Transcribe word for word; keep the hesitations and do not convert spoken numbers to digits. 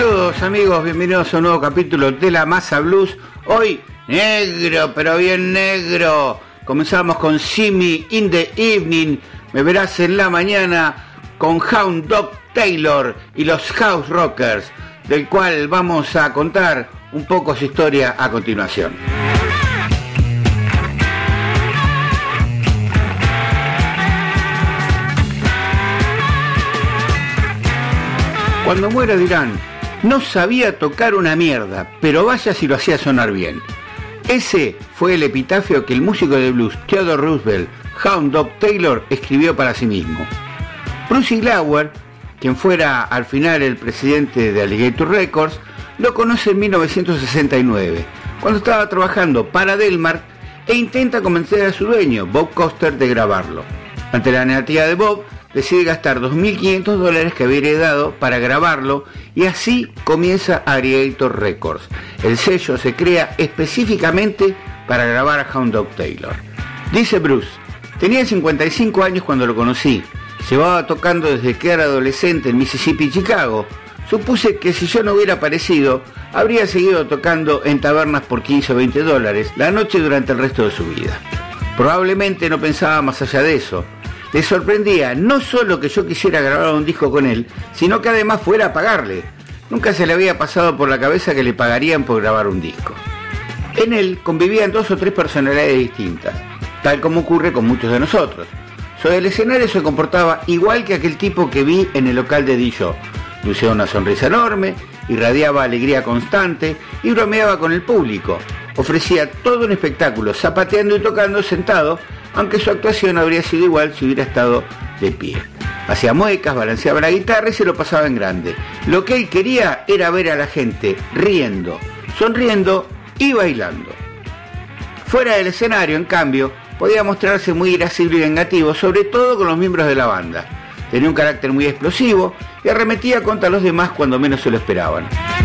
Saludos amigos, bienvenidos a un nuevo capítulo de La Masa Blues. Hoy negro, pero bien negro. Comenzamos con See Me in the Evening, Me Verás en la Mañana, con Hound Dog Taylor y los House Rockers, del cual vamos a contar un poco su historia a continuación. Cuando muera dirán, no sabía tocar una mierda, pero vaya si lo hacía sonar bien. Ese fue el epitafio que el músico de blues Theodore Roosevelt, Hound Dog Taylor, escribió para sí mismo. Bruce Glauer, quien fuera al final el presidente de Alligator Records, lo conoce en mil novecientos sesenta y nueve, cuando estaba trabajando para Delmark e intenta convencer a su dueño, Bob Coster, de grabarlo. Ante la negativa de Bob, decide gastar dos mil quinientos dólares que había heredado para grabarlo y así comienza Alligator Records. El sello se crea específicamente para grabar a Hound Dog Taylor. Dice Bruce, tenía cincuenta y cinco años cuando lo conocí, llevaba tocando desde que era adolescente en Mississippi y Chicago. Supuse que si yo no hubiera aparecido, habría seguido tocando en tabernas por quince o veinte dólares la noche durante el resto de su vida. Probablemente no pensaba más allá de eso. Le sorprendía no solo que yo quisiera grabar un disco con él, sino que además fuera a pagarle. Nunca se le había pasado por la cabeza que le pagarían por grabar un disco. En él convivían dos o tres personalidades distintas, tal como ocurre con muchos de nosotros. Sobre el escenario se comportaba igual que aquel tipo que vi en el local de Dillo. Lucía una sonrisa enorme, irradiaba alegría constante y bromeaba con el público. Ofrecía todo un espectáculo, zapateando y tocando sentado, aunque su actuación habría sido igual si hubiera estado de pie. Hacía muecas, balanceaba la guitarra y se lo pasaba en grande. Lo que él quería era ver a la gente riendo, sonriendo y bailando. Fuera del escenario, en cambio, podía mostrarse muy irascible y vengativo, sobre todo con los miembros de la banda. Tenía un carácter muy explosivo y arremetía contra los demás cuando menos se lo esperaban.